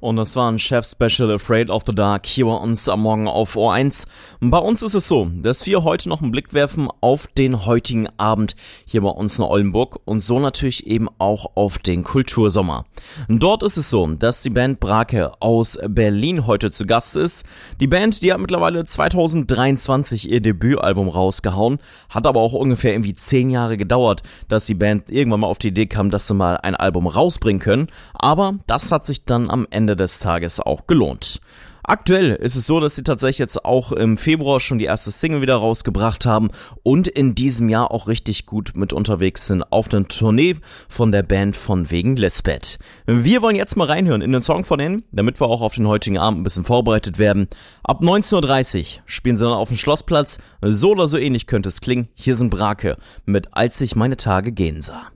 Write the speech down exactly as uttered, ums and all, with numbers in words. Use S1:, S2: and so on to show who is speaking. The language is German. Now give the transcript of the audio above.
S1: Und das war ein Chef-Special Afraid of the Dark hier bei uns am Morgen auf O eins. Bei uns ist es so, dass wir heute noch einen Blick werfen auf den heutigen Abend hier bei uns in Oldenburg und so natürlich eben auch auf den Kultursommer. Dort ist es so, dass die Band Brake aus Berlin heute zu Gast ist. Die Band, die hat mittlerweile zwanzig dreiundzwanzig ihr Debütalbum rausgehauen, hat aber auch ungefähr irgendwie zehn Jahre gedauert, dass die Band irgendwann mal auf die Idee kam, dass sie mal ein Album rausbringen können. Aber das hat sich dann am Ende des Tages auch gelohnt. Aktuell ist es so, dass sie tatsächlich jetzt auch im Februar schon die erste Single wieder rausgebracht haben und in diesem Jahr auch richtig gut mit unterwegs sind auf einer Tournee von der Band von wegen Lisbeth. Wir wollen jetzt mal reinhören in den Song von denen, damit wir auch auf den heutigen Abend ein bisschen vorbereitet werden. Ab neunzehn Uhr dreißig spielen sie dann auf dem Schlossplatz. So oder so ähnlich könnte es klingen. Hier sind Brake mit Als ich meine Tage gehen sah.